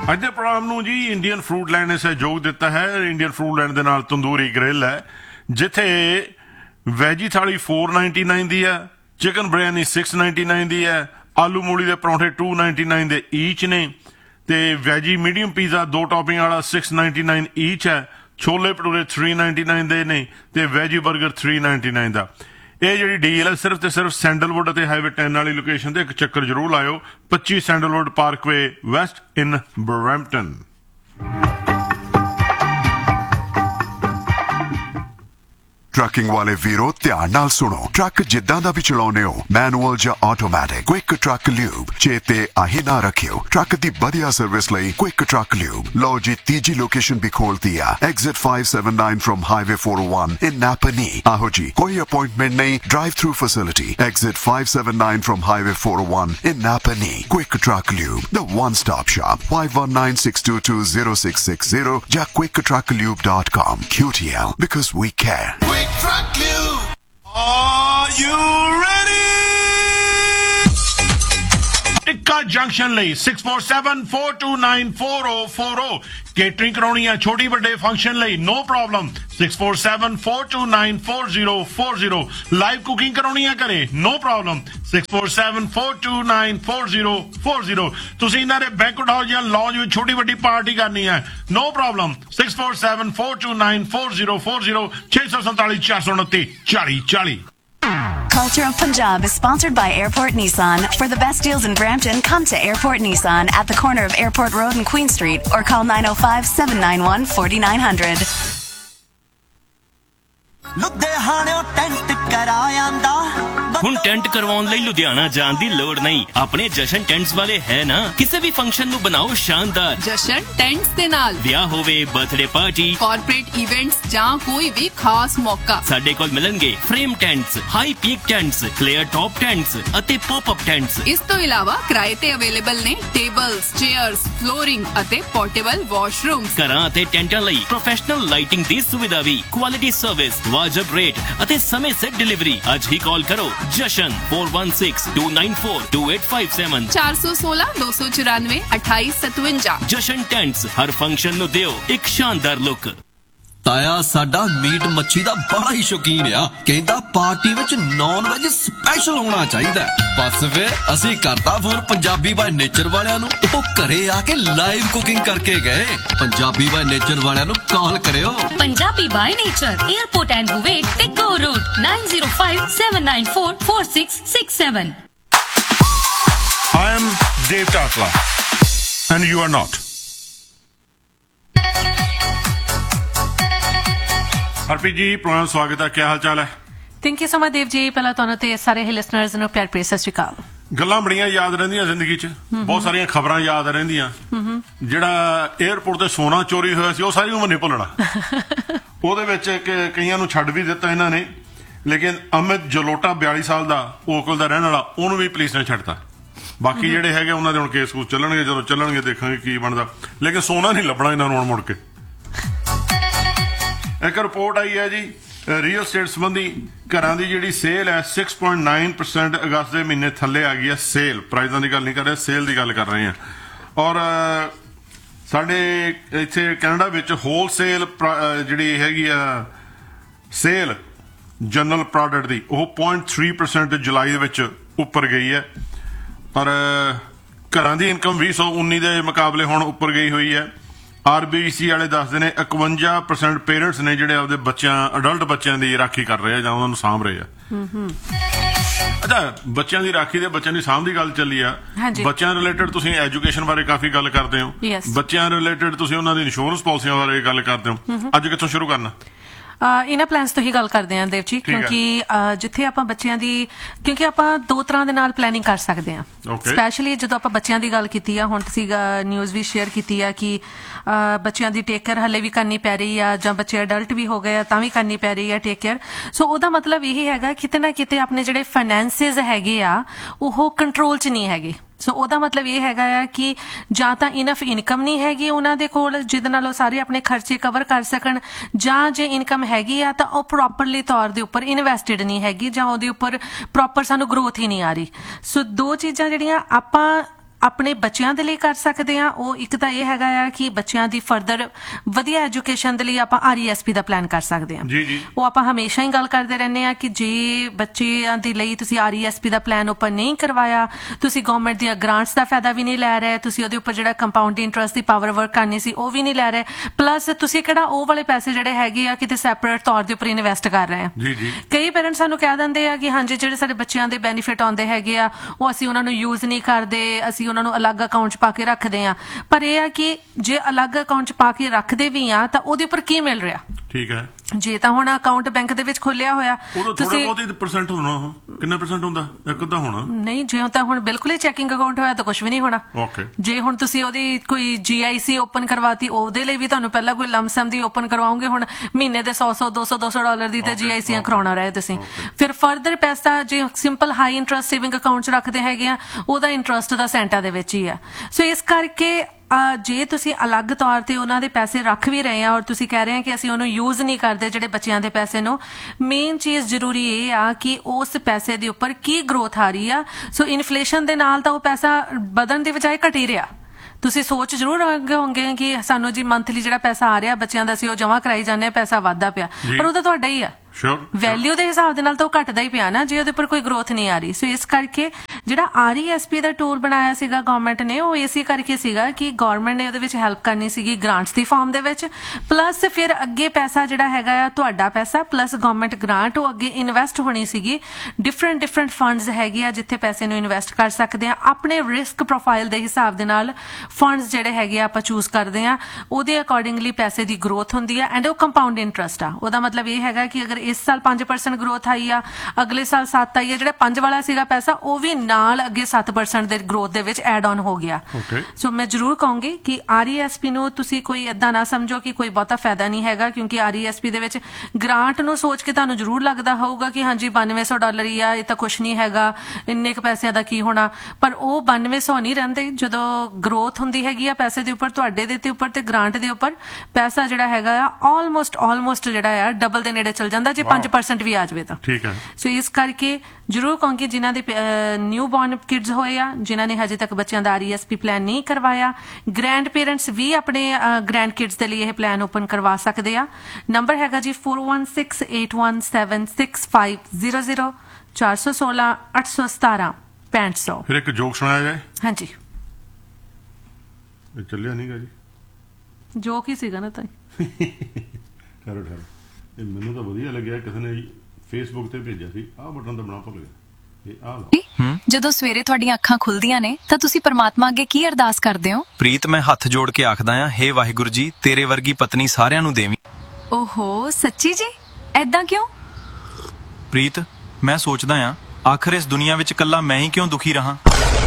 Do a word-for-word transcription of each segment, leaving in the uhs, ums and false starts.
ਅੱਜ ਦੇ ਪ੍ਰੋਗਰਾਮ ਨੂੰ ਜੀ ਇੰਡੀਅਨ ਫੂਡ ਲੈਂਡ ਨੇ ਸਹਿਯੋਗ ਦਿੱਤਾ ਹੈ। ਇੰਡੀਅਨ ਫੂਡ ਲੈਂਡ ਦੇ ਨਾਲ ਤੰਦੂਰੀ ਗ੍ਰਿਲ ਹੈ, ਜਿੱਥੇ ਵੈਜੀ ਥਾਲੀ four ninety-nine ਦੀ ਹੈ, ਚਿਕਨ ਬਿਰਿਆਨੀ six ninety-nine ਦੀ ਹੈ, ਆਲੂ ਮੂਲੀ ਦੇ ਪਰੌਂਠੇ two ninety-nine ਦੇ ਈਚ ਨੇ, ਤੇ ਵੈਜੀ ਮੀਡੀਅਮ ਪੀਜ਼ਾ ਦੋ ਟੌਪਿੰਗ ਵਾਲਾ six ninety-nine ਈਚ ਹੈ, ਛੋਲੇ ਭਟੂਰੇ three ninety-nine ਦੇ ਨੇ, ਤੇ ਵੈਜੀ ਬਰਗਰ three ninety-nine ਦਾ। ਇਹ ਜਿਹੜੀ ਡੀਲ ਹੈ ਸਿਰਫ ਤੇ ਸਿਰਫ ਸੈਂਡਲਵੁੱਡ ਅਤੇ ਹਾਈਵੇ ten ਵਾਲੀ ਲੋਕੇਸ਼ਨ ਤੇ ਇੱਕ ਚੱਕਰ ਜ਼ਰੂਰ ਲਾਇਓ। ਪੱਚੀ ਸੈਂਡਲਵੁੱਡ ਪਾਰਕਵੇ ਵੈਸਟ ਇਨ ਬਰੈਂਪਟਨ। ट्रकिंग वाले वीरो ध्यान नाल सुनो। ट्रक जिद्दां दा भी चलाउने हो, मैनुअल या ऑटोमैटिक, क्विक ट्रक ल्यूब चेते आही ना रखियो। ट्रक दी बढ़िया सर्विस लई क्विक ट्रक ल्यूब लो जी तीजी लोकेशन भी खोलती है, exit five seventy-nine from highway four oh one इन नापनी। आहो जी कोई अपॉइंटमेंट नहीं, drive through facility, exit five seventy-nine from highway four oh one in नापनी। Quick truck lube the one stop shop, five one nine six two two zero six six zero या quick truck lube dot com। Q T L, because we care। Truck Lube. Are you ready? Tikka junction ਲਈ six four seven four two nine four oh four oh। Catering ਕਰਾਉਣੀ ਹੈ ਛੋਟੀ ਵੱਡੇ function ਲਈ, no problem six four seven four two nine four oh four oh। Live cooking ਕਰਾਉਣੀ ਹੈ ਘਰੇ, no problem six four seven four two nine four oh four oh। ਤੁਸੀਂ ਇਹਨਾਂ ਦੇ ਬੈਂਕੁਏਟ ਹਾਲ ਜਾਂ ਲੌਂਜ ਵਿੱਚ ਛੋਟੀ ਵੱਡੀ ਪਾਰਟੀ ਕਰਨੀ ਹੈ, no problem six four seven four two nine four oh four oh ਛੇ ਸੌ ਸੰਤਾਲੀ ਚਾਰ ਸੌ ਉਨੱਤੀ ਚਾਲੀ ਚਾਲੀ। Culture of Punjab is sponsored by Airport Nissan. For the best deals in Brampton, come to Airport Nissan at the corner of Airport Road and Queen Street, or call nine oh five seven nine one four nine zero zero। ਲੁਧਿਆਣਿਓਂ tent ਕਰਾਇਆਂਦਾ ਹੁਣ tent ਕਰਵਾਉਣ ਲਈ ਲੁਧਿਆਣਾ ਜਾਣ ਦੀ ਲੋੜ ਨਹੀਂ, ਆਪਣੇ ਜਸ਼ਨ ਟੈਂਟਸ ਵਾਲੇ ਹੈ ਨਾ। ਕਿਸੇ ਵੀ ਫੰਕਸ਼ਨ ਨੂੰ ਬਣਾਓ ਸ਼ਾਨਦਾਰ ਜਸ਼ਨ ਟੈਂਟਸ ਦੇ ਨਾਲ। ਵਿਆਹ ਹੋਵੇ, ਬਰਥਡੇ ਪਾਰਟੀ, ਕਾਰਪੋਰੇਟ ਇਵੈਂਟਸ ਜਾਂ ਕੋਈ ਵੀ ਖਾਸ ਮੌਕਾ, ਸਾਡੇ ਕੋਲ ਮਿਲਣਗੇ frame ਟੈਂਟਸ, high peak ਟੈਂਟਸ, clear top ਟੈਂਟਸ ਅਤੇ ਪੌਪ ਅਪ ਟੈਂਟਸ। ਇਸ ਤੋਂ ਇਲਾਵਾ ਕਿਰਾਏ ਤੇ ਅਵੇਲੇਬਲ ਨੇ ਟੇਬਲਸ, ਚੇਅਰਸ, ਫਲੋਰਿੰਗ ਅਤੇ ਪੋਰਟੇਬਲ ਵਾਸ਼ਰੂਮਸ। ਘਰਾਂ ਅਤੇ ਟੈਂਟਾਂ ਲਈ ਪ੍ਰੋਫੈਸ਼ਨਲ ਲਾਈਟਿੰਗ ਦੀ ਸੁਵਿਧਾ ਵੀ, ਕੁਆਲਿਟੀ ਸਰਵਿਸ, ਵਾਜਬ ਰੇਟ ਅਤੇ ਸਮੇਂ ਸਿਰ ਡਿਲੀਵਰੀ। ਅੱਜ ਹੀ ਕਾਲ ਕਰੋ ਜਸ਼ਨ four one six two nine four two eight five seven ਚਾਰ ਸੌ ਸੋਲਾਂ ਦੋ ਸੌ ਚੁਰਾਨਵੇਂ ਅਠਾਈ ਸਤਵੰਜਾ। ਜਸ਼ਨ ਟੈਂਟਸ ਹਰ ਫੰਕਸ਼ਨ ਨੂੰ ਦਿਓ ਇੱਕ ਸ਼ਾਨਦਾਰ ਲੁੱਕ। ਤਾਇਆ ਸਾਡਾ ਮੀਟ ਮੱਛੀ ਦਾ ਬੜਾ ਹੀ ਸ਼ੌਕੀਨ ਆ, ਕਹਿੰਦਾ ਪਾਰਟੀ ਵਿੱਚ ਨੌਨ ਵੈਜ ਸਪੈਸ਼ਲ ਹੋਣਾ ਚਾਹੀਦਾ। ਬਸ ਫਿਰ ਅਸੀਂ ਕਰਤਾ ਫੋਨ ਪੰਜਾਬੀ ਬਾਈ ਨੇਚਰ ਵਾਲਿਆਂ ਨੂੰ, ਉਹ ਘਰੇ ਆ ਕੇ ਲਾਈਵ ਕੁਕਿੰਗ ਕਰਕੇ ਗਏ। ਪੰਜਾਬੀ ਬਾਈ ਨੇਚਰ ਵਾਲਿਆਂ ਨੂੰ ਕਾਲ ਕਰਿਓ। Punjabi by nature, airport and ਬੂਵੇਟ ਤੇ ਗੋ road nine zero five seven nine four four six six seven। I am Dave Tatla and you are not। Harpreet ji programme ਸਵਾਗਤ ਹੈ, ਕੀ ਹਾਲ ਚਾਲ ਹੈ? Thank you so much Dev ji. ਪਹਿਲਾਂ ਤੁਹਾਨੂੰ ਤੇ ਸਾਰੇ ਹੀ ਲਿਸਨਰਸ ਨੂੰ ਪਿਆਰ ਭਰੀ ਸਤਿ ਸ਼੍ਰੀ ਅਕਾਲ। ਗੱਲਾਂ ਬੜੀਆਂ ਯਾਦ ਰਹਿੰਦੀਆਂ ਜ਼ਿੰਦਗੀ 'ਚ, ਬਹੁਤ ਸਾਰੀਆਂ ਖਬਰਾਂ ਯਾਦ ਰਹਿੰਦੀਆਂ। ਜਿਹੜਾ 에ਅਰਪੋਰਟ ਤੇ ਸੋਨਾ ਚੋਰੀ ਹੋਇਆ ਸੀ ਉਹ ਸਾਰੀ ਉਮਰ ਨਹੀਂ ਭੁੱਲਣਾ। ਉਹਦੇ ਵਿੱਚ ਕਈਆਂ ਨੂੰ ਛੱਡ ਵੀ ਦਿੱਤਾ ਇਹਨਾਂ ਨੇ, ਲੇਕਿਨ ਅਮਿਤ ਜਲੋਟਾ ਬਿਆਲੀ ਸਾਲ ਦਾ ਓਕਲ ਦਾ ਰਹਿਣ ਵਾਲਾ, ਉਹਨੂੰ ਵੀ ਪੁਲਿਸ ਨੇ ਛੱਡਤਾ। ਬਾਕੀ ਜਿਹੜੇ ਹੈਗੇ ਉਹਨਾਂ ਦੇ ਹੁਣ ਕੇਸ ਕੂਸ ਚੱਲਣਗੇ, ਜਦੋਂ ਚੱਲਣਗੇ ਦੇਖਾਂਗੇ ਕੀ ਬਣਦਾ, ਲੇਕਿਨ ਸੋਨਾ ਨਹੀਂ ਲੱਭਣਾ ਇਹਨਾਂ ਨੂੰ ਹੁਣ ਮੁੜ ਕੇ। ਇੱਕ ਰਿਪੋਰਟ ਆਈ ਹੈ ਜੀ ਰੀਅਲ ਸਟੇਟ ਸੰਬੰਧੀ, ਘਰਾਂ ਦੀ ਜਿਹੜੀ ਸੇਲ ਹੈ six point nine percent ਅਗਸਤ ਦੇ ਮਹੀਨੇ ਥੱਲੇ ਆ ਗਈ ਹੈ। ਸੇਲ ਪ੍ਰਾਈਜ਼ਾਂ ਦੀ ਗੱਲ ਨਹੀਂ ਕਰ ਰਹੇ, ਸੇਲ ਦੀ ਗੱਲ ਕਰ ਰਹੇ ਹਾਂ। ਔਰ ਸਾਡੇ ਇੱਥੇ ਕੈਨੇਡਾ ਵਿੱਚ ਹੋਲਸੇਲ ਜਿਹੜੀ ਹੈਗੀ ਆ ਸੇਲ ਜਨਰਲ ਪ੍ਰੋਡਕਟ ਦੀ, ਉਹ point three percent ਜੁਲਾਈ ਦੇ ਵਿੱਚ ਉੱਪਰ ਗਈ ਹੈ। ਪਰ ਘਰਾਂ ਦੀ ਇਨਕਮ ਵੀਹ ਸੌ ਉੱਨੀ ਦੇ ਮੁਕਾਬਲੇ ਹੁਣ ਉੱਪਰ ਗਈ ਹੋਈ ਹੈ। ਆਰ ਬੀ ਸੀ ਵਾਲੇ ਦੱਸਦੇ ਨੇ ਇਕਵੰਜਾ ਪਰਸੈਂਟ ਪੇਰੈਂਟਸ ਨੇ ਜਿਹੜੇ ਆਪਦੇ ਬੱਚਿਆਂ ਅਡਲਟ ਬੱਚਿਆਂ ਦੀ ਰਾਖੀ ਕਰ ਰਹੇ ਆ ਜਾਂ ਉਹਨਾਂ ਨੂੰ ਸਾਂਭ ਰਹੇ ਆ। ਅੱਛਾ, ਬੱਚਿਆਂ ਦੀ ਰਾਖੀ ਤੇ ਬੱਚਿਆਂ ਦੀ ਸਾਂਭ ਦੀ ਗੱਲ ਚੱਲੀ ਆ। ਬੱਚਿਆਂ ਰਿਲੇਟਡ ਤੁਸੀਂ ਐਜੂਕੇਸ਼ਨ ਬਾਰੇ ਕਾਫੀ ਗੱਲ ਕਰਦੇ ਹੋ, ਬੱਚਿਆਂ ਰਿਲੇਟਡ ਤੁਸੀਂ ਉਹਨਾਂ ਦੀ ਇੰਸ਼ੋਰੈਂਸ ਪਾਲਿਸੀਆਂ ਬਾਰੇ ਗੱਲ ਕਰਦੇ ਹੋ। ਅੱਜ ਕਿੱਥੋਂ ਸ਼ੁਰੂ ਕਰਨਾ? ਇਹਨਾਂ ਪਲਾਨਸ ਤੋਂ ਹੀ ਗੱਲ ਕਰਦੇ ਹਾਂ ਦੇਵ ਜੀ, ਕਿਉਂਕਿ ਜਿੱਥੇ ਆਪਾਂ ਬੱਚਿਆਂ ਦੀ, ਕਿਉਂਕਿ ਆਪਾਂ ਦੋ ਤਰ੍ਹਾਂ ਦੇ ਨਾਲ ਪਲੈਨਿੰਗ ਕਰ ਸਕਦੇ ਹਾਂ। ਸਪੈਸ਼ਲੀ ਜਦੋਂ ਆਪਾਂ ਬੱਚਿਆਂ ਦੀ ਗੱਲ ਕੀਤੀ ਆ, ਹੁਣ ਤੁਸੀਂ ਨਿਊਜ਼ ਵੀ ਸ਼ੇਅਰ ਕੀਤੀ ਆ ਕਿ ਬੱਚਿਆਂ ਦੀ ਟੇਕ ਕੇਅਰ ਹਲੇ ਵੀ ਕਰਨੀ ਪੈ ਰਹੀ ਆ, ਜਾਂ ਬੱਚੇ ਅਡਲਟ ਵੀ ਹੋ ਗਏ ਆ ਤਾਂ ਵੀ ਕਰਨੀ ਪੈ ਰਹੀ ਆ ਟੇਕ ਕੇਅਰ। ਸੋ ਉਹਦਾ ਮਤਲਬ ਇਹ ਹੈਗਾ ਕਿਤੇ ਨਾ ਕਿਤੇ ਆਪਣੇ ਜਿਹੜੇ ਫਾਈਨੈਂਸਿਸ ਹੈਗੇ ਆ ਉਹ ਕੰਟਰੋਲ 'ਚ ਨਹੀਂ ਹੈਗੇ। ਸੋ ਉਹਦਾ ਮਤਲਬ ਇਹ ਹੈਗਾ ਆ ਕਿ ਜਾਂ ਤਾਂ ਇਨਫ ਇਨਕਮ ਨਹੀਂ ਹੈਗੀ ਉਹਨਾਂ ਦੇ ਕੋਲ ਜਿਹਦੇ ਨਾਲ ਉਹ ਸਾਰੇ ਆਪਣੇ ਖਰਚੇ ਕਵਰ ਕਰ ਸਕਣ, ਜਾਂ ਜੇ ਇਨਕਮ ਹੈਗੀ ਆ ਤਾਂ ਉਹ ਪ੍ਰੋਪਰਲੀ ਤੌਰ ਦੇ ਉੱਪਰ ਇਨਵੈਸਟਡ ਨਹੀਂ ਹੈਗੀ, ਜਾਂ ਉਹਦੇ ਉੱਪਰ ਪ੍ਰੋਪਰ ਸਾਨੂੰ ਗਰੋਥ ਹੀ ਨਹੀਂ ਆ ਰਹੀ। ਸੋ ਦੋ ਚੀਜ਼ਾਂ ਜਿਹੜੀਆਂ ਆਪਾਂ ਆਪਣੇ ਬੱਚਿਆਂ ਦੇ ਲਈ ਕਰ ਸਕਦੇ ਆ ਉਹ ਇੱਕ ਤਾਂ ਇਹ ਹੈਗਾ ਆ ਕਿ ਬੱਚਿਆਂ ਦੀ ਫਰਦਰ ਵਧੀਆ ਐਜੂਕੇਸ਼ਨ ਦੇ ਲਈ ਆਪਾਂ ਆਰ ਈ ਐਸ ਪੀ ਦਾ ਪਲਾਨ ਕਰ ਸਕਦੇ ਆ ਜੀ ਜੀ ਉਹ ਆਪਾਂ ਹਮੇਸ਼ਾ ਹੀ ਗੱਲ ਕਰਦੇ ਰਹਿੰਦੇ ਆ ਕਿ ਜੇ ਬੱਚਿਆਂ ਦੇ ਲਈ ਤੁਸੀਂ ਆਰ ਈ ਐਸ ਪੀ ਦਾ ਪਲਾਨ ਓਪਨ ਨਹੀਂ ਕਰਵਾਇਆ ਤੁਸੀਂ ਗਵਰਨਮੈਂਟ ਦੀਆਂ ਗ੍ਰਾਂਟਸ ਦਾ ਫਾਇਦਾ ਵੀ ਨਹੀਂ ਲੈ ਰਹੇ ਤੁਸੀਂ ਉਹਦੇ ਉੱਪਰ ਜਿਹੜਾ ਕੰਪਾਊਂਡ ਇੰਟਰਸਟ ਦੀ ਪਾਵਰ ਵਰਕ ਕਰਨੀ ਸੀ ਉਹ ਵੀ ਨਹੀਂ ਲੈ ਰਹੇ ਪਲੱਸ ਤੁਸੀਂ ਕਿਹੜਾ ਉਹ ਵਾਲੇ ਪੈਸੇ ਜਿਹੜੇ ਹੈਗੇ ਆ ਕਿਤੇ ਸੈਪਰੇਟ ਤੌਰ ਦੇ ਉੱਪਰ ਇਨਵੈਸਟ ਕਰ ਰਹੇ ਆ ਜੀ ਜੀ ਕਈ ਪੇਰੈਂਟਸ ਸਾਨੂੰ ਕਹਿ ਦਿੰਦੇ ਆ ਕਿ ਹਾਂਜੀ ਜਿਹੜੇ ਸਾਡੇ ਬੱਚਿਆਂ ਦੇ ਬੈਨੀਫਿਟ ਆਉਂਦੇ ਹੈਗੇ ਆ ਉਹ ਅਸੀਂ ਉਹਨਾਂ ਨੂੰ ਯੂਜ਼ ਨਹੀਂ ਕਰਦੇ ਅਸੀਂ ਉਹਨਾਂ ਨੂੰ ਅਲੱਗ ਅਕਾਊਂਟ 'ਚ ਪਾ ਕੇ ਰੱਖਦੇ ਆ ਪਰ ਇਹ ਆ ਕਿ ਜੇ ਅਲੱਗ ਅਕਾਊਂਟ 'ਚ ਪਾ ਕੇ ਰੱਖਦੇ ਵੀ ਆ ਤਾਂ ਉਹਦੇ ਉੱਪਰ ਕੀ ਮਿਲ ਰਿਹਾ ਠੀਕ ਹੈ ਜੇ ਤਾਂ ਹੁਣ ਅਕਾਊਂਟ ਬੈਂਕ ਦੇ ਵਿੱਚ ਖੋਲਿਆ ਹੋਇਆ ਤੁਸੀਂ ਥੋੜਾ ਬਹੁਤ ਪਰਸੈਂਟ ਹੋਣਾ ਉਹ ਕਿੰਨਾ ਪਰਸੈਂਟ ਹੁੰਦਾ ਇੱਕ ਅੱਧਾ ਹੋਣਾ ਨਹੀਂ ਜੇ ਤਾਂ ਹੁਣ ਬਿਲਕੁਲ ਹੀ ਚੈਕਿੰਗ ਅਕਾਊਂਟ ਹੋਇਆ ਤਾਂ ਕੁਝ ਵੀ ਨਹੀਂ ਹੋਣਾ ਓਕੇ ਜੇ ਹੁਣ ਤੁਸੀਂ ਉਹਦੀ ਕੋਈ ਜੀ ਆਈ ਸੀ ਓਪਨ ਕਰਵਾਤੀ ਉਹਦੇ ਲਈ ਵੀ ਤੁਹਾਨੂੰ ਪਹਿਲਾਂ ਕੋਈ ਲੰਮਸਮ ਦੀ ਓਪਨ ਕਰਵਾਓਗੇ ਹੁਣ ਮਹੀਨੇ ਦੇ ਸੌ ਸੌ ਦੋ ਸੌ ਦੋ ਸੌ ਡਾਲਰ ਦੀ ਤੇ ਜੀ ਆਈ ਸੀ ਕਰਾਉਣਾ ਰਹੇ ਤੁਸੀਂ ਫਿਰ ਫਰਦਰ ਪੈਸਾ ਜੇ simple high interest saving account 'ਚ ਰੱਖਦੇ ਹੈਗੇ ਆ ਉਹਦਾ ਇੰਟਰਸਟ ਦਾ ਸੈਂਟਾ ਦੇ ਵਿੱਚ ਹੀ ਆ ਸੋ ਇਸ ਕਰਕੇ ਜੇ ਤੁਸੀਂ ਅਲੱਗ ਤੌਰ ਤੇ ਉਹਨਾਂ ਦੇ ਪੈਸੇ ਰੱਖ ਵੀ ਰਹੇ ਆ ਔਰ ਤੁਸੀਂ ਕਹਿ ਰਹੇ ਆ ਕਿ ਅਸੀਂ ਉਹਨੂੰ ਯੂਜ਼ ਨਹੀਂ ਕਰਦੇ ਜਿਹੜੇ ਬੱਚਿਆਂ ਦੇ ਪੈਸੇ ਨੂੰ ਮੇਨ ਚੀਜ਼ ਜ਼ਰੂਰੀ ਇਹ ਆ ਕਿ ਉਸ ਪੈਸੇ ਦੇ ਉੱਪਰ ਕੀ ਗਰੋਥ ਆ ਰਹੀ ਆ ਸੋ ਇਨਫਲੇਸ਼ਨ ਦੇ ਨਾਲ ਤਾਂ ਉਹ ਪੈਸਾ ਵਧਣ ਦੀ ਬਜਾਏ ਘਟ ਹੀ ਰਿਹਾ ਤੁਸੀਂ ਸੋਚ ਜ਼ਰੂਰ ਹੋਵੋਗੇ ਕਿ ਸਾਨੂੰ ਜੀ ਮੰਥਲੀ ਜਿਹੜਾ ਪੈਸਾ ਆ ਰਿਹਾ ਬੱਚਿਆਂ ਦਾ ਅਸੀਂ ਉਹ ਜਮ੍ਹਾਂ ਕਰਾਈ ਜਾਂਦੇ ਆ ਪੈਸਾ ਵੱਧਦਾ ਪਿਆ ਪਰ ਉਹ ਤਾਂ ਤੁਹਾਡਾ ਹੀ ਆ ਵੈਲਿਊ ਦੇ ਹਿਸਾਬ ਦੇ ਨਾਲ ਤਾਂ ਉਹ ਘਟਦਾ ਹੀ ਪਿਆ ਨਾ ਜੇ ਉਹਦੇ ਉੱਪਰ ਕੋਈ ਗਰੋਥ ਨਹੀਂ ਆ ਰਹੀ ਸੋ ਇਸ ਕਰਕੇ ਜਿਹੜਾ ਆਰ ਈ ਐਸ ਪੀ ਦਾ ਟੂਲ ਬਣਾਇਆ ਸੀਗਾ ਗਵਰਨਮੈਂਟ ਨੇ ਉਹ ਇਸੇ ਕਰਕੇ ਸੀਗਾ ਕਿ ਗਵਰਨਮੈਂਟ ਨੇ ਉਹਦੇ ਵਿੱਚ ਹੈਲਪ ਕਰਨੀ ਸੀਗੀ ਗ੍ਰਾਂਟਸ ਦੀ ਫਾਰਮ ਦੇ ਵਿੱਚ ਪਲੱਸ ਫਿਰ ਅੱਗੇ ਪੈਸਾ ਜਿਹੜਾ ਹੈਗਾ ਆ ਤੁਹਾਡਾ ਪੈਸਾ ਪਲੱਸ ਗਵਰਨਮੈਂਟ ਗ੍ਰਾਂਟ ਉਹ ਅੱਗੇ ਇਨਵੈਸਟ ਹੋਣੀ ਸੀਗੀ ਡਿਫਰੈਂਟ ਡਿਫਰੈਂਟ ਫੰਡਸ ਹੈਗੇ ਆ ਜਿੱਥੇ ਪੈਸੇ ਨੂੰ ਇਨਵੈਸਟ ਕਰ ਸਕਦੇ ਆ ਆਪਣੇ ਰਿਸਕ ਪ੍ਰੋਫਾਈਲ ਦੇ ਹਿਸਾਬ ਦੇ ਨਾਲ ਫੰਡਸ ਜਿਹੜੇ ਹੈਗੇ ਆ ਆਪਾਂ ਚੂਜ਼ ਕਰਦੇ ਆ ਉਹਦੇ ਅਕੋਰਡਿੰਗਲੀ ਪੈਸੇ ਦੀ ਗਰੋਥ ਹੁੰਦੀ ਆ ਐਂਡ ਉਹ ਕੰਪਾਊਂਡ ਇੰਟਰਸਟ ਆ ਉਹਦਾ ਮਤਲਬ ਇਹ ਹੈਗਾ ਕਿ ਅਗਰ ਇਸ ਸਾਲ five percent ਗਰੋਥ ਆਈ ਆ ਅਗਲੇ ਸਾਲ ਸੱਤ ਆਈ ਆ ਜਿਹੜਾ ਪੰਜ ਵਾਲਾ ਸੀਗਾ ਪੈਸਾ ਉਹ ਵੀ ਨਾਲ ਅੱਗੇ seven percent ਦੇ ਗਰੋਥ ਦੇ ਵਿੱਚ ਐਡ ਆਨ ਹੋ ਗਿਆ ਸੋ ਮੈਂ ਜ਼ਰੂਰ ਕਹੂੰਗੀ ਕਿ ਆਰ ਈ ਐਸ ਪੀ ਨੂੰ ਤੁਸੀਂ ਕੋਈ ਏਦਾਂ ਨਾ ਸਮਝੋ ਕਿ ਕੋਈ ਬਹੁਤਾ ਫਾਇਦਾ ਨਹੀਂ ਹੈਗਾ ਕਿਉਂਕਿ ਆਰ ਈ ਐਸ ਪੀ ਦੇ ਵਿੱਚ ਗ੍ਰਾਂਟ ਨੂੰ ਸੋਚ ਕੇ ਤੁਹਾਨੂੰ ਜ਼ਰੂਰ ਲੱਗਦਾ ਹੋਊਗਾ ਕਿ ਹਾਂਜੀ ਬਾਨਵੇਂ ਸੌ ਡਾਲਰ ਹੀ ਆ ਇਹ ਤਾਂ ਕੁਛ ਨਹੀਂ ਹੈਗਾ ਇੰਨੇ ਕੁ ਪੈਸਿਆਂ ਦਾ ਕੀ ਹੋਣਾ ਪਰ ਉਹ ਬਾਨਵੇਂ ਸੌ ਨਹੀਂ ਰਹਿੰਦੇ ਜਦੋਂ ਗਰੋਥ ਹੁੰਦੀ ਹੈਗੀ ਆ ਪੈਸੇ ਦੇ ਉੱਪਰ ਤੁਹਾਡੇ ਦੇ ਉੱਪਰ ਤੇ ਗ੍ਰਾਂਟ ਦੇ ਉੱਪਰ ਪੈਸਾ ਜਿਹੜਾ ਹੈਗਾ ਆ ਆਲਮੋਸਟ ਆਲਮੋਸਟ ਜਿਹੜਾ ਆ ਡਬਲ ਦੇ ਨੇੜੇ ਚਲ ਜਾਂਦਾ ਜੇ five percent ਵੀ ਆ ਜਾਵੇ ਤਾਂ ਠੀਕ ਹੈ ਸੋ ਇਸ ਕਰਕੇ ਜ਼ਰੂਰ ਕਹੂੰਗੀ ਜਿਨ੍ਹਾਂ ਦੇ ਨਿਊ ਬੌਰਨ ਕਿਡਸ ਹੋਏ ਆ ਜਿਨ੍ਹਾਂ ਨੇ ਹਜੇ ਤੱਕ ਬੱਚਿਆਂ ਦਾ R E S P plan ਨਹੀਂ ਕਰਵਾਇਆ ਗ੍ਰੈਂਡ ਪੇਰੈਂਟਸ ਵੀ ਆਪਣੇ ਗ੍ਰੈਂਡ ਕਿਡਸ ਦੇ ਲਈ ਇਹ ਪਲਾਨ ਓਪਨ ਕਰਵਾ ਸਕਦੇ ਆ ਨੰਬਰ ਹੈਗਾ ਜੀ four one six eight one seven six five zero zero four one six eight one seven five zero ਫਿਰ ਇੱਕ ਜੋਕ ਸੁਣਾਇਆ ਜਾਏ ਹਾਂਜੀ ਇਹ ਚੱਲਿਆ ਨਹੀਂਗਾ ਜੀ ਜੋਕ ਹੀ ਸੀਗਾ ਨਾ ਤਾਂ ਠਹਿਰੋ ਠਹਿਰੋ ਇਹ ਮੈਨੂੰ ਤਾਂ ਵਧੀਆ ਲੱਗਿਆ ਕਿਸੇ ਨੇ ਫੇਸਬੁੱਕ ਤੇ ਭੇਜਿਆ ਸੀ ਆਹ ਬਟਨ ਦਬਾਉਣਾ ਭੁੱਲ ਗਿਆ ਇਹ ਆਹ ਲਓ ਜਦੋਂ ਸਵੇਰੇ ਤੁਹਾਡੀਆਂ ਅੱਖਾਂ ਖੁੱਲਦੀਆਂ ਨੇ ਤਾਂ ਤੁਸੀਂ ਪਰਮਾਤਮਾ ਅੱਗੇ ਕੀ ਅਰਦਾਸ ਕਰਦੇ ਹੋ ਪ੍ਰੀਤ ਮੈਂ ਹੱਥ ਜੋੜ ਕੇ ਆਖਦਾ ਆ ਹੇ ਵਾਹਿਗੁਰੂ ਜੀ ਤੇਰੇ ਵਰਗੀ ਪਤਨੀ ਸਾਰਿਆਂ ਨੂੰ ਦੇਵੀਂ ਓਹੋ ਸੱਚੀ ਜੀ ਐਦਾਂ ਕਿਉਂ ਪ੍ਰੀਤ ਮੈਂ ਸੋਚਦਾ ਆ ਆਖਰ ਇਸ ਦੁਨੀਆ ਵਿੱਚ ਇਕੱਲਾ ਮੈਂ ਹੀ ਕਿਉਂ ਦੁਖੀ ਰਹਾ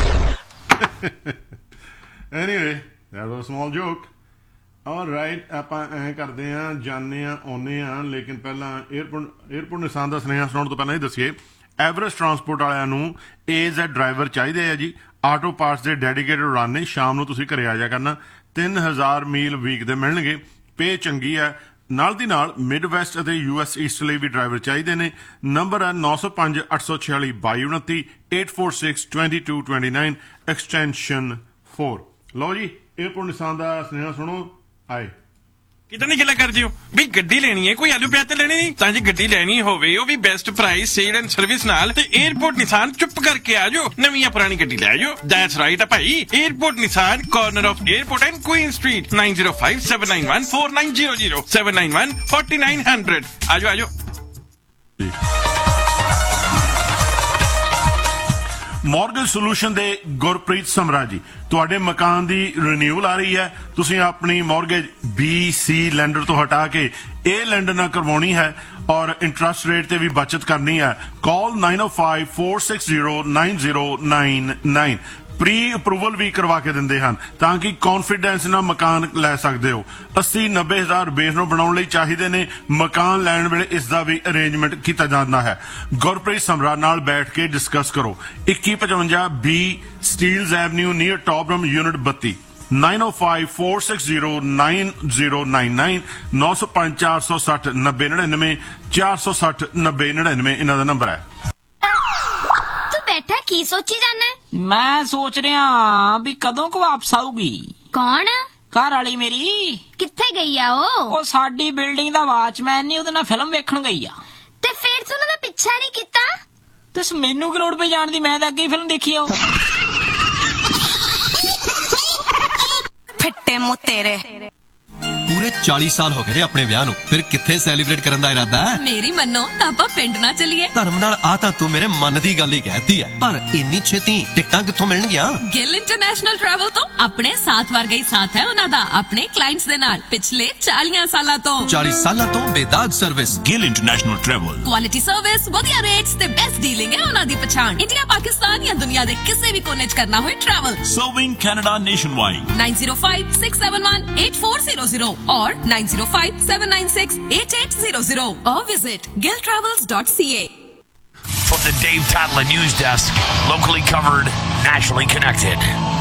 anyway that was a small ਜੋਕ all right ਆਪਾਂ ਐਂ ਕਰਦੇ ਆ ਜਾਣੇ ਆ ਆਉਨੇ ਆ ਲੇਕਿਨ ਪਹਿਲਾਂ 에어ਪੋਰਟ 에어ਪੋਰਟ ਨਿਸਾਨ ਦਾ ਸੁਨੇਹਾ ਸੁਣਾਉਣ ਤੋਂ ਪਹਿਲਾਂ ਇਹ ਦੱਸੀਏ ਐਵਰੈਸਟ ਟਰਾਂਸਪੋਰਟ ਵਾਲਿਆਂ ਨੂੰ ਏਜ਼ ਡਰਾਈਵਰ ਚਾਹੀਦੇ ਆ ਜੀ ਆਟੋ ਪਾਰਟਸ ਦੇ ਡੈਡੀਕੇਟਡ ਉਡਾਨ ਨੇ ਸ਼ਾਮ ਨੂੰ ਤੁਸੀਂ ਘਰੇ ਆ ਜਾ ਕਰਨਾ ਤਿੰਨ ਹਜ਼ਾਰ ਮੀਲ ਵੀਕ ਦੇ ਮਿਲਣਗੇ ਪੇ ਚੰਗੀ ਹੈ ਨਾਲ ਦੀ ਨਾਲ ਮਿਡ ਵੈਸਟ ਅਤੇ ਯੂ ਐਸ ਈਸਟ ਲਈ ਵੀ ਡਰਾਈਵਰ ਚਾਹੀਦੇ ਨੇ ਨੰਬਰ ਹੈ nine oh five eight six six two two nine nine eight four six two two two nine extension four ਲਓ ਜੀ 에어ਪੋਰਟ ਨਿਸਾਨ ਦਾ ਸੁਨੇਹਾ ਸੁਣੋ ਆਏ ਕਿਤਨੀ ਗੱਲਾਂ ਕਰਦੇ ਹੋ ਵੀ ਗੱਡੀ ਲੈਣੀ ਹੈ ਕੋਈ ਆਲੂ ਪਿਆਜ਼ ਤੇ ਲੈਣੀ ਨਹੀਂ ਤਾਂ ਜੇ ਗੱਡੀ ਲੈਣੀ ਹੋਵੇ ਉਹ ਵੀ best price sale and service ਨਾਲ ਤੇ 에어ਪੋਰਟ ਨਿਸਾਨ ਚੁੱਪ ਕਰਕੇ ਆ ਜਾਓ ਨਵੀਂ ਜਾਂ ਪੁਰਾਣੀ ਗੱਡੀ ਲੈ ਜਾਓ ਦੈਟਸ ਰਾਈਟ ਆ ਭਾਈ airport Nissan corner of airport and Queen street nine zero five seven nine one four nine zero zero seven nine one four nine zero zero ਆ ਜਾਓ ਆ ਜਾਓ ਮੌਰਗੇਜ ਸੋਲੂਸ਼ਨ ਦੇ ਗੁਰਪ੍ਰੀਤ ਸਮਰਾ ਜੀ ਤੁਹਾਡੇ ਮਕਾਨ ਦੀ ਰੀਨਿਊਅਲ ਆ ਰਹੀ ਹੈ ਤੁਸੀਂ ਆਪਣੀ ਮੌਰਗੇਜ ਬੀ ਸੀ ਲੈਂਡਰ ਤੋਂ ਹਟਾ ਕੇ ਇਹ ਲੈਂਡਰ ਨਾਲ ਕਰਵਾਉਣੀ ਹੈ ਔਰ ਇੰਟਰਸਟ ਰੇਟ ਤੇ ਵੀ ਬਚਤ ਕਰਨੀ ਹੈ ਕਾਲ nine oh five four six zero nine zero nine nine pre approval ਵੀ ਕਰਵਾ ਕੇ ਦਿੰਦੇ ਹਨ ਤਾਂ ਕਿ ਕੌਨਫੀਡੈਂਸ ਨਾਲ ਮਕਾਨ ਲੈ ਸਕਦੇ ਹੋ अस्सी नब्बे ਹਜ਼ਾਰ ਬੇਸ ਨੂੰ ਬਣਾਉਣ ਲਈ ਚਾਹੀਦੇ ਨੇ ਮਕਾਨ ਲੈਣ ਵੇਲੇ ਇਸ ਦਾ ਵੀ ਅਰੇਂਜਮੈਂਟ ਕੀਤਾ ਜਾਂਦਾ ਹੈ ਗੁਰਪ੍ਰੀਤ ਸਮਰਾ ਨਾਲ ਬੈਠ ਕੇ ਡਿਸਕਸ ਕਰੋ twenty fifty B ਸਟੀਲਜ਼ avenue near ਟੌਪਰਮ unit thirty nine oh five four six zero nine zero nine nine nine oh five four six zero ninety ninety four six zero ninety ninety ninety ਇਹਨਾਂ ਦਾ number ਹੈ ਤੂੰ ਬੈਠਾ ਕੀ ਸੋਚੀ ਜਾਣਾ? ਮੈਂ ਸੋਚ ਰਿਹਾ ਵੀ ਕਦੋਂ ਕੁ ਵਾਪਸ ਆਊਗੀ। ਕੌਣ? ਘਰ ਵਾਲੀ ਮੇਰੀ। ਕਿੱਥੇ ਗਈ ਆ ਉਹ? ਉਹ ਸਾਡੀ ਬਿਲਡਿੰਗ ਦਾ ਵਾਚਮੈਨ ਨਹੀਂ, ਉਹਦੇ ਨਾਲ ਫਿਲਮ ਵੇਖਣ ਗਈ ਆ। ਤੇ ਫਿਰ ਤੂੰ ਉਹਦਾ ਪਿੱਛਾ ਨਹੀਂ ਕੀਤਾ? ਤੇ ਮੈਨੂੰ ਕਿ ਲੋੜ ਪਈ ਜਾਣ ਦੀ, ਮੈਂ ਤਾਂ ਅੱਗੇ ਹੀ ਫਿਲਮ ਦੇਖੀ ਆ। ਫਿੱਟੇ ਮੂੰਹ ਤੇਰੇ। ਪੂਰੇ ਚਾਲੀ ਸਾਲ ਹੋ ਗਏ ਆਪਣੇ ਵਿਆਹ ਨੂੰ, ਫਿਰ ਕਿੱਥੇ ਸੈਲੀਬ੍ਰੇਟ ਕਰਨ ਦਾ ਇਰਾਦਾ ਹੈ? ਮੇਰੀ ਮੰਨੋ ਤਾਂ ਆਪਾਂ ਪਿੰਡ ਨਾ ਚੱਲੀਏ। ਧਰਮ ਨਾਲ ਆ ਤਾਂ ਤੂੰ ਮੇਰੇ ਮਨ ਦੀ ਗੱਲ ਹੀ ਕਹਿਤੀ ਹੈ, ਪਰ ਇੰਨੀ ਛੇਤੀ ਟਿਕਟਾਂ ਕਿੱਥੋਂ ਮਿਲਣਗੀਆਂ? ਗਿੱਲ ਇੰਟਰਨੈਸ਼ਨਲ ਟਰੈਵਲ ਤੋਂ। ਆਪਣੇ ਸਾਥ ਵਰਗਾ ਹੀ ਸਾਥ ਹੈ ਉਹਨਾਂ ਦਾ ਆਪਣੇ ਕਲਾਇੰਟਸ ਦੇ ਨਾਲ ਪਿਛਲੇ ਚਾਲੀ ਸਾਲਾਂ ਤੋਂ। ਚਾਲੀ ਸਾਲਾਂ ਤੋਂ ਬੇਦਾਗ service. Gill international travel. Quality service, ਵਧੀਆ ਰੇਟਸ ਤੇ ਬੈਸਟ ਡੀਲਿੰਗ ਹੈ ਉਹਨਾਂ ਦੀ ਪਛਾਣ। ਇੰਡੀਆ, ਪਾਕਿਸਤਾਨ ਜਾਂ ਦੁਨੀਆ ਦੇ ਕਿਸੇ ਵੀ ਕੋਨੇ 'ਚ ਕਰਨਾ ਹੋਏ travel. Serving Canada nationwide. nine zero five six seven one eight four zero zero or nine zero five seven nine six eight eight zero zero or visit gill travels dot c a. From the Dave Tadler News Desk, locally covered, nationally connected.